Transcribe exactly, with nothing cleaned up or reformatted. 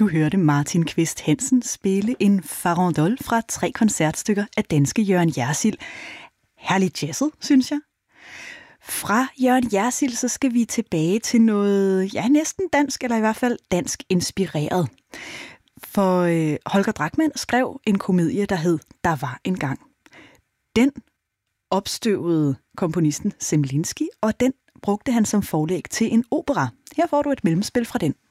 Du hørte Martin Qvist Hansen spille en farandole fra tre koncertstykker af danske Jørgen Hjersild. Herligt jazzet, synes jeg. Fra Jørgen Hjersild, så skal vi tilbage til noget, ja, næsten dansk, eller i hvert fald dansk inspireret. For øh, Holger Drachmann skrev en komedie, der hed Der var en gang. Den opstøvede komponisten Zemlinsky, og den brugte han som forlæg til en opera. Her får du et mellemspil fra den.